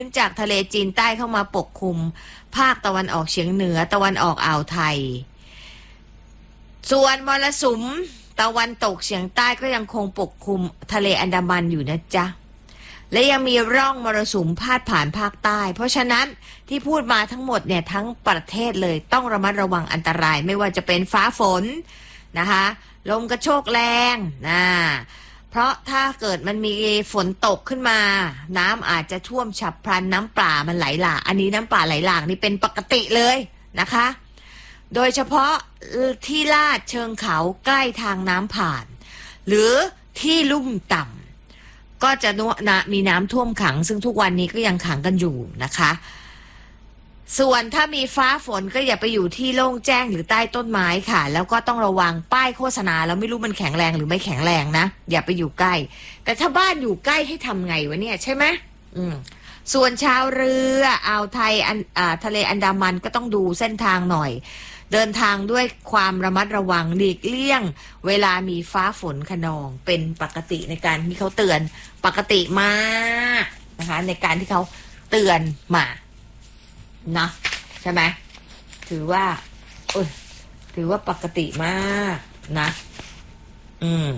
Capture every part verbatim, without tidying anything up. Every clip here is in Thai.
จากทะเลจีนใต้เข้ามาปกคลุมภาคตะวันออกเฉียงเหนือตะวันออกอ่าวไทยส่วนมรสุมตะวันตกเฉียงใต้ก็ยังคงปกคลุมทะเลอันดามันอยู่นะจ๊ะและยังมีร่องมรสุมพาดผ่านภาคใต้เพราะฉะนั้นที่พูดมาทั้งหมดเนี่ยทั้งประเทศเลยต้องระมัดระวังอันตรายไม่ว่าจะเป็นฟ้าฝนนะคะลมกระโชกแรงนะเพราะถ้าเกิดมันมีฝนตกขึ้นมาน้ำอาจจะท่วมฉับพลันน้ำป่ามันไหลหลากอันนี้น้ำป่าไหลหลากนี่เป็นปกติเลยนะคะโดยเฉพาะที่ลาดเชิงเขาใกล้ทางน้ำผ่านหรือที่ลุ่มต่ำก็จะมีน้ำท่วมขังซึ่งทุกวันนี้ก็ยังขังกันอยู่นะคะส่วนถ้ามีฟ้าฝนก็อย่าไปอยู่ที่โล่งแจ้งหรือใต้ต้นไม้ค่ะแล้วก็ต้องระวังป้ายโฆษณาแล้วไม่รู้มันแข็งแรงหรือไม่แข็งแรงนะอย่าไปอยู่ใกล้แต่ถ้าบ้านอยู่ใกล้ให้ทำไงวะเนี่ยใช่ไหมอืมส่วนชาวเรืออ่าวไทยอันอ่าทะเลอันดามันก็ต้องดูเส้นทางหน่อยเดินทางด้วยความระมัดระวังหลีกเลี่ยงเวลามีฟ้าฝนคะนองเป็นปกติในการที่เขาเตือนปกติมากนะคะในการที่เขาเตือนมานะใช่ไหมถือว่าเออถือว่าปกติมากนะอืม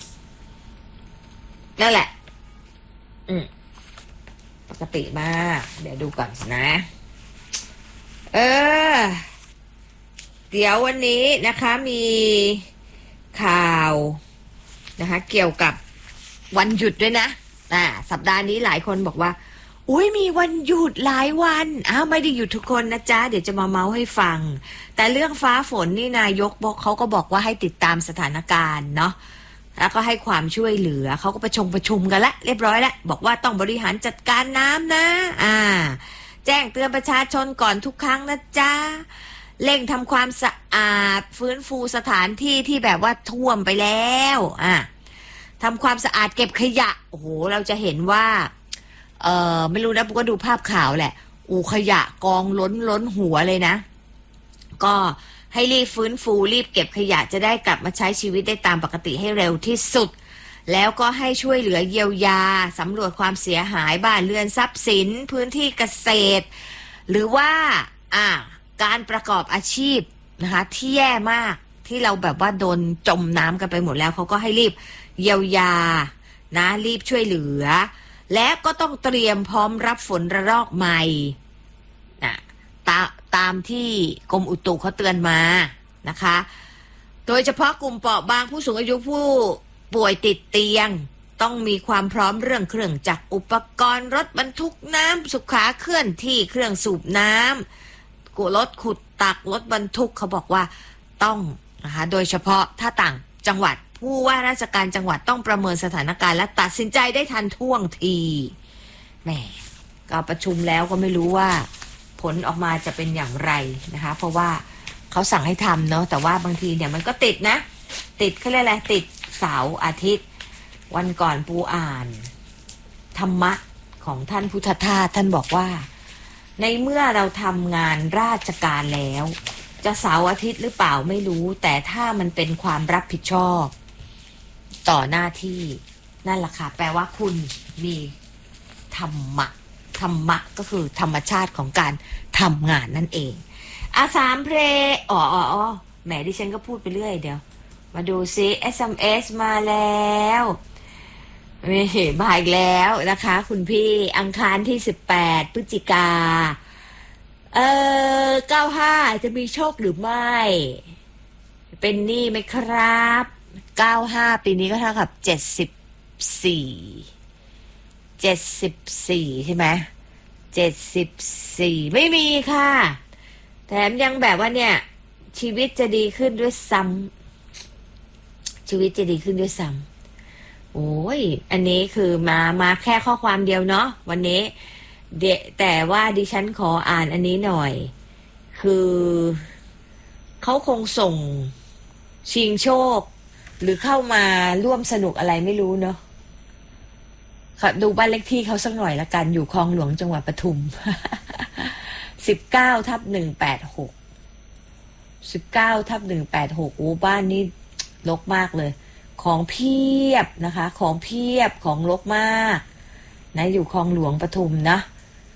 นั่นแหละอืมปกติมากเดี๋ยวดูก่อนนะเออเดี๋ยววันนี้นะคะมีข่าวนะคะเกี่ยวกับวันหยุดด้วยนะอ่าสัปดาห์นี้หลายคนบอกว่าอุ้ยมีวันหยุดหลายวันอ้าวไม่ได้หยุดทุกคนนะจ๊ะเดี๋ยวจะมาเมาให้ฟังแต่เรื่องฟ้าฝนนี่นายกบอกเขาก็บอกว่าให้ติดตามสถานการณ์เนาะแล้วก็ให้ความช่วยเหลือเขาก็ประชุมประชุมกันละเรียบร้อยแล้วบอกว่าต้องบริหารจัดการน้ำนะอ่าแจ้งเตือนประชาชนก่อนทุกครั้งนะจ๊ะเร่งทำความสะอาดฟื้นฟูสถานที่ที่แบบว่าท่วมไปแล้วอ่าทำความสะอาดเก็บขยะโอ้โหเราจะเห็นว่าเออไม่รู้นะปุ๊กก็ดูภาพข่าวแหละอูขยะกองล้นล้นหัวเลยนะก็ให้รีบฟื้นฟูรีบเก็บขยะจะได้กลับมาใช้ชีวิตได้ตามปกติให้เร็วที่สุดแล้วก็ให้ช่วยเหลือเยียวยาสำรวจความเสียหายบ้านเรือนทรัพย์สินพื้นที่เกษตรหรือว่าอ่าการประกอบอาชีพนะคะที่แย่มากที่เราแบบว่าโดนจมน้ำกันไปหมดแล้วเขาก็ให้รีบเยียวยานะรีบช่วยเหลือและก็ต้องเตรียมพร้อมรับฝนระลอกใหม่นะตาตามที่กรมอุตุเขาเตือนมานะคะโดยเฉพาะกลุ่มเปราะบางผู้สูงอายุผู้ป่วยติดเตียงต้องมีความพร้อมเรื่องเครื่องจักรอุปกรณ์รถบรรทุกน้ำสุขาเคลื่อนที่เครื่องสูบน้ำกุรถขุดตักรถบรรทุกเขาบอกว่าต้องนะคะโดยเฉพาะถ้าต่างจังหวัดผู้ว่าราชการจังหวัดต้องประเมินสถานการณ์และตัดสินใจได้ทันท่วงทีแหมก็ประชุมแล้วก็ไม่รู้ว่าผลออกมาจะเป็นอย่างไรนะคะเพราะว่าเขาสั่งให้ทำเนาะแต่ว่าบางทีเนี่ยมันก็ติดนะติดเขาเรียกอะไรติดเสาร์อาทิตย์วันก่อนปูอ่านธรรมะของท่านพุทธทาสท่านบอกว่าในเมื่อเราทำงานราชการแล้วจะเสาร์อาทิตย์หรือเปล่าไม่รู้แต่ถ้ามันเป็นความรับผิดชอบต่อหน้าที่นั่นแหละค่ะแปลว่าคุณมีธรรมะธรรมะก็คือธรรมชาติของการทำงานนั่นเองอาสามเพลงอ๋ออ๋อแหมดิฉันก็พูดไปเรื่อยเดี๋ยวมาดูซิ เอส เอ็ม เอส มาแล้วไม่เห็นมาอีกแล้วนะคะคุณพี่อังคารที่สิบแปดพฤศจิกาเออเก้าห้าจะมีโชคหรือไม่เป็นหนี้ไหมครับเก้าห้าปีนี้ก็เท่ากับเจ็ดสิบสี่เจ็ดสิบสี่ใช่ไหมเจ็ดสิบสี่ไม่มีค่ะแถมยังแบบว่าเนี่ยชีวิตจะดีขึ้นด้วยซ้ำชีวิตจะดีขึ้นด้วยซ้ำโอ้ยอันนี้คือมามาแค่ข้อความเดียวเนาะวันนี้เดแต่ว่าดิฉันขออ่านอันนี้หน่อยคือเขาคงส่งชิงโชคหรือเข้ามาร่วมสนุกอะไรไม่รู้เนาะดูบ้านเลขที่เขาสักหน่อยละกันอยู่คลองหลวงจังหวัดปทุม สิบเก้าทับหนึ่งแปดหก สิบเก้าทับหนึ่งแปดหกโอ้บ้านนี้รกมากเลยของเพียบนะคะของเพียบของรกมากนะอยู่คลองหลวงปทุมนะ